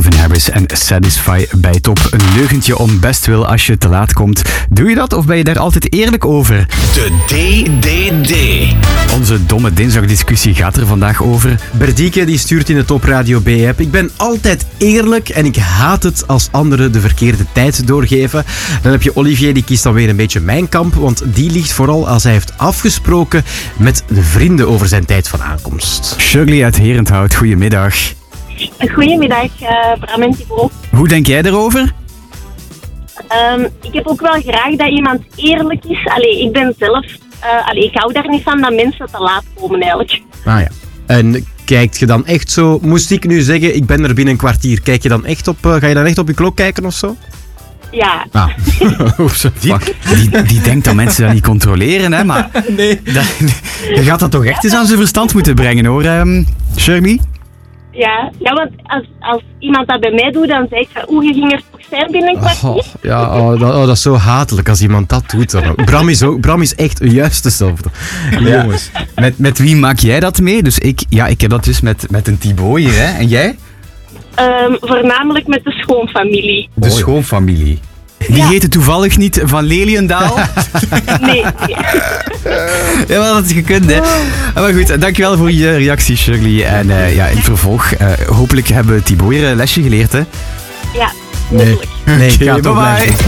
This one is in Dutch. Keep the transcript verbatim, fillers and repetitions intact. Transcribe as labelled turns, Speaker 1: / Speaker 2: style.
Speaker 1: Calvin Harris en Satisfy bij Top. Een leugentje om bestwil als je te laat komt. Doe je dat of ben je daar altijd eerlijk over?
Speaker 2: De D D D.
Speaker 1: Onze domme dinsdagdiscussie gaat er vandaag over.
Speaker 3: Berdieke die stuurt in de Top Radio B-app. Ik ben altijd eerlijk en ik haat het als anderen de verkeerde tijd doorgeven. Dan heb je Olivier, die kiest dan weer een beetje mijn kamp, want die ligt vooral als hij heeft afgesproken met de vrienden over zijn tijd van aankomst.
Speaker 1: Shirley uit Herenthout, goedemiddag.
Speaker 4: Goedemiddag, uh, Bram en Thibaut.
Speaker 1: Hoe denk jij erover?
Speaker 4: Um, ik heb ook wel graag dat iemand eerlijk is. Allee, ik ben zelf... Uh, allee, ik hou daar niet van dat mensen te laat komen, eigenlijk.
Speaker 3: Ah ja. En kijk je dan echt zo... Moest ik nu zeggen, ik ben er binnen een kwartier. Kijk je dan echt op... Uh, ga je dan echt op je klok kijken of zo?
Speaker 4: Ja.
Speaker 3: Ah.
Speaker 1: Die, die, die denkt dat mensen dat niet controleren, hè, maar...
Speaker 3: Nee.
Speaker 1: Dat, je gaat dat toch echt eens aan zijn verstand moeten brengen, hoor, um, Shirley?
Speaker 4: Ja, ja, want als, als iemand dat bij mij doet, dan zeg ik van, oeh, je ging er toch zijn binnen een kwartier?
Speaker 3: Oh, ja, oh, dat, oh, dat is zo hatelijk als iemand dat doet. Dan. Bram, is ook, Bram is echt juist hetzelfde.
Speaker 1: Ja.
Speaker 3: Jongens.
Speaker 1: Met, met wie maak jij dat mee? Dus ik, ja, ik heb dat dus met, met een Thibaut hier, hè. En jij?
Speaker 4: Um, voornamelijk met de schoonfamilie.
Speaker 1: De
Speaker 3: Oh, ja.
Speaker 1: schoonfamilie. Die
Speaker 4: Ja.
Speaker 1: heette toevallig niet Van Leliendaal?
Speaker 4: Nee, nee.
Speaker 1: Ja, wel, dat is gekund, hè. Maar goed, dankjewel voor je reactie, Shirley. En uh, ja, in vervolg, uh, hopelijk hebben Thibaut hier een lesje geleerd, hè.
Speaker 4: Ja,
Speaker 3: Nee,
Speaker 4: hopelijk.
Speaker 3: nee, ik
Speaker 1: Oké,
Speaker 3: ga het
Speaker 1: bye
Speaker 3: ook
Speaker 1: bye.
Speaker 3: blijven.